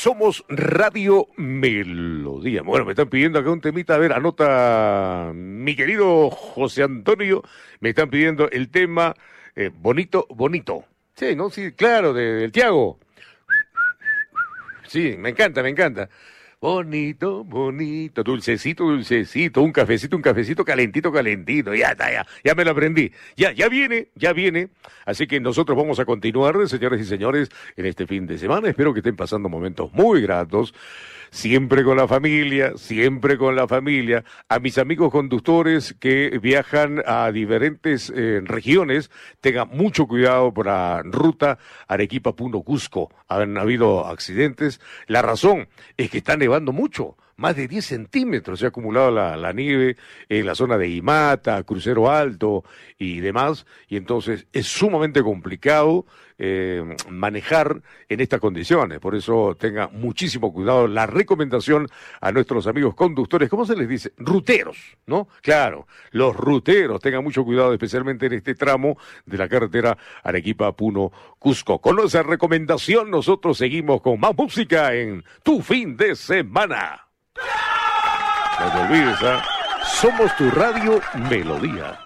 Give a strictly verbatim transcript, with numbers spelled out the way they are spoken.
Somos Radio Melodía. Bueno, me están pidiendo acá un temita. A ver, anota mi querido José Antonio. Me están pidiendo el tema eh, Bonito, Bonito. Sí, ¿no? Sí, claro, de, del Tiago. Sí, me encanta, me encanta. Bonito, bonito, dulcecito, dulcecito, un cafecito, un cafecito calentito, calentito, ya está, ya, ya me lo aprendí, ya, ya viene, ya viene, así que nosotros vamos a continuar, señores y señores, en este fin de semana, espero que estén pasando momentos muy gratos, siempre con la familia, siempre con la familia, a mis amigos conductores que viajan a diferentes eh, regiones, tengan mucho cuidado por la ruta Arequipa-Puno-Cusco, han habido accidentes, la razón es que está nevando mucho, más de diez centímetros se ha acumulado la, la nieve en la zona de Imata, Crucero Alto y demás, y entonces es sumamente complicado eh, manejar en estas condiciones, por eso tenga muchísimo cuidado. La recomendación a nuestros amigos conductores, ¿cómo se les dice? Ruteros, ¿no? Claro, los ruteros, tengan mucho cuidado, especialmente en este tramo de la carretera Arequipa-Puno-Cusco. Con esa recomendación nosotros seguimos con más música en Tu Fin de Semana. No te olvides, ¿eh? Somos tu Radio Melodía.